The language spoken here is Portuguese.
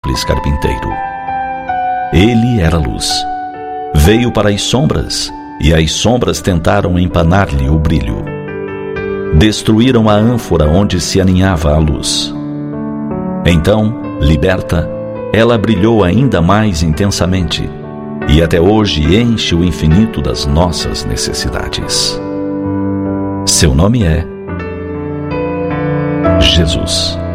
simples carpinteiro. Ele era luz. Veio para as sombras, e as sombras tentaram empanar-lhe o brilho. Destruíram a ânfora onde se aninhava a luz. Então, liberta, ela brilhou ainda mais intensamente, e até hoje enche o infinito das nossas necessidades. Seu nome é Jesus.